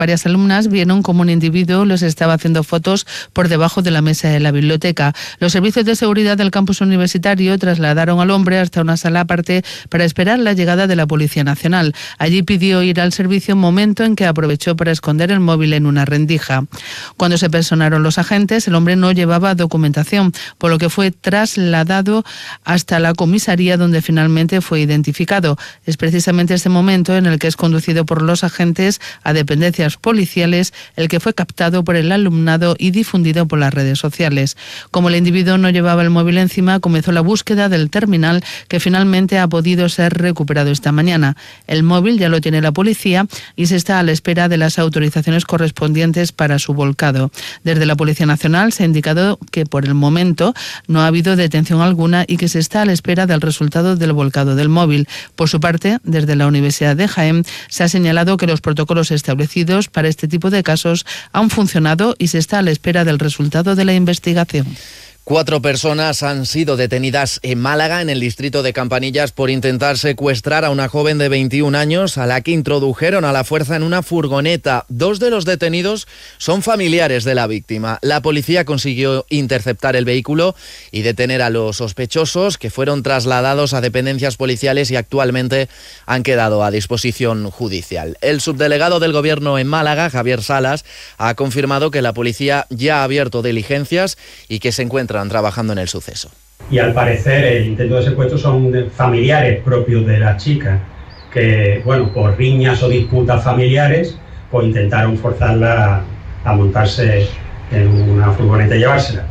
Varias alumnas vieron cómo un individuo les estaba haciendo fotos por debajo de la mesa de la biblioteca. Los servicios de seguridad del campus universitario trasladaron al hombre hasta una sala aparte para esperar la llegada de la Policía Nacional. Allí pidió ir al servicio, momento en que aprovechó para esconder el móvil en una rendija. Cuando se personaron los agentes, el hombre no llevaba documentación, por lo que fue trasladado hasta la comisaría, donde finalmente fue identificado. Es precisamente este momento en el que es conducido por los agentes a dependencias policiales, el que fue captado por el alumnado y difundido por las redes sociales. Como el individuo no llevaba el móvil encima, comenzó la búsqueda del terminal, que finalmente ha podido ser recuperado esta mañana. El móvil ya lo tiene la policía y se está a la espera de las autorizaciones correspondientes para su volcado. Desde la Policía Nacional se ha indicado que por el momento no ha habido detención alguna y que se está a la espera del resultado del volcado del móvil. Por su parte, desde la Universidad de Jaén se ha señalado que los protocolos establecidos para este tipo de casos han funcionado y se está a la espera del resultado de la investigación. 4 personas han sido detenidas en Málaga, en el distrito de Campanillas, por intentar secuestrar a una joven de 21 años a la que introdujeron a la fuerza en una furgoneta. 2 de los detenidos son familiares de la víctima. La policía consiguió interceptar el vehículo y detener a los sospechosos, que fueron trasladados a dependencias policiales y actualmente han quedado a disposición judicial. El subdelegado del Gobierno en Málaga, Javier Salas, ha confirmado que la policía ya ha abierto diligencias y que se encuentran trabajando en el suceso. Y al parecer el intento de secuestro son familiares propios de la chica que, por riñas o disputas familiares, pues intentaron forzarla a montarse en una furgoneta y llevársela.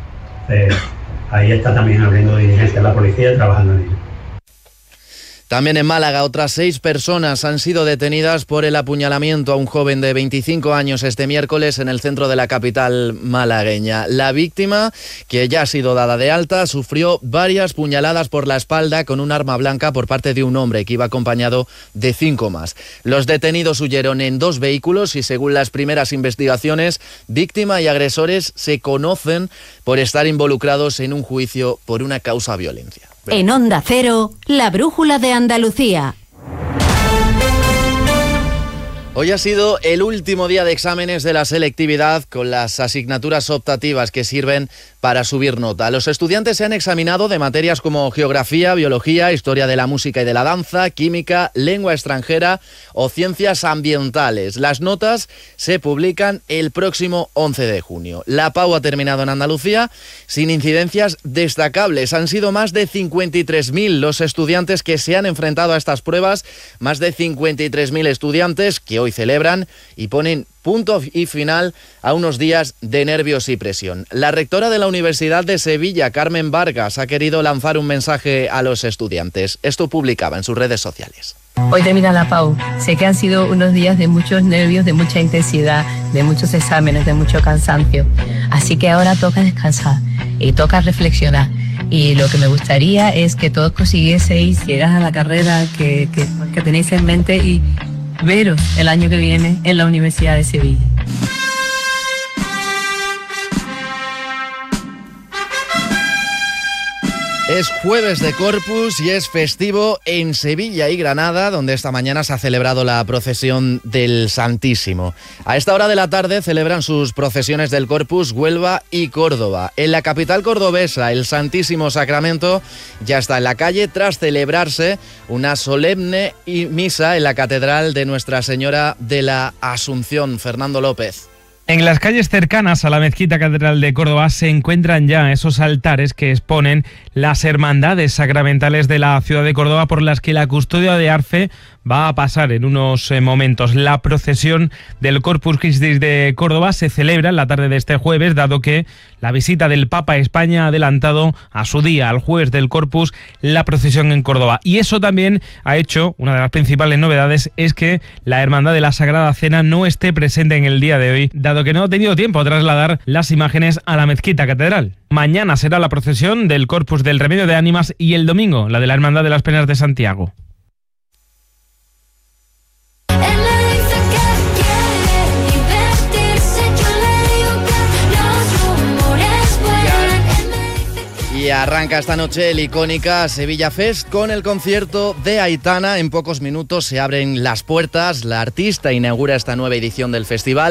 Ahí está también abriendo diligencia la policía, trabajando en ello. También en Málaga, otras 6 personas han sido detenidas por el apuñalamiento a un joven de 25 años este miércoles en el centro de la capital malagueña. La víctima, que ya ha sido dada de alta, sufrió varias puñaladas por la espalda con un arma blanca por parte de un hombre que iba acompañado de 5 más. Los detenidos huyeron en 2 vehículos y, según las primeras investigaciones, víctima y agresores se conocen por estar involucrados en un juicio por una causa violencia. En Onda Cero, la brújula de Andalucía. Hoy ha sido el último día de exámenes de la selectividad con las asignaturas optativas que sirven para subir nota. Los estudiantes se han examinado de materias como geografía, biología, historia de la música y de la danza, química, lengua extranjera o ciencias ambientales. Las notas se publican el próximo 11 de junio. La PAU ha terminado en Andalucía sin incidencias destacables. Han sido más de 53.000 los estudiantes que se han enfrentado a estas pruebas, más de 53.000 estudiantes que hoy celebran y ponen punto y final a unos días de nervios y presión. La rectora de la Universidad de Sevilla, Carmen Vargas, ha querido lanzar un mensaje a los estudiantes. Esto publicaba en sus redes sociales. Hoy termina la PAU. Sé que han sido unos días de muchos nervios, de mucha intensidad, de muchos exámenes, de mucho cansancio. Así que ahora toca descansar y toca reflexionar. Y lo que me gustaría es que todos consiguieseis llegar a la carrera que tenéis en mente y veros el año que viene en la Universidad de Sevilla. Es jueves de Corpus y es festivo en Sevilla y Granada, donde esta mañana se ha celebrado la procesión del Santísimo. A esta hora de la tarde celebran sus procesiones del Corpus Huelva y Córdoba. En la capital cordobesa, el Santísimo Sacramento ya está en la calle tras celebrarse una solemne misa en la Catedral de Nuestra Señora de la Asunción. Fernando López. En las calles cercanas a la Mezquita Catedral de Córdoba se encuentran ya esos altares que exponen las hermandades sacramentales de la ciudad de Córdoba, por las que la custodia de Arfe va a pasar en unos momentos. La procesión del Corpus Christi de Córdoba se celebra en la tarde de este jueves, dado que la visita del Papa a España ha adelantado a su día, al jueves del Corpus, la procesión en Córdoba. Y eso también ha hecho, una de las principales novedades, es que la Hermandad de la Sagrada Cena no esté presente en el día de hoy, dado que no ha tenido tiempo a trasladar las imágenes a la Mezquita Catedral. Mañana será la procesión del Corpus del Remedio de Ánimas y el domingo la de la Hermandad de las Penas de Santiago. Y Arranca esta noche el icónica Sevilla Fest con el concierto de Aitana. En pocos minutos se abren las puertas. La artista inaugura esta nueva edición del festival.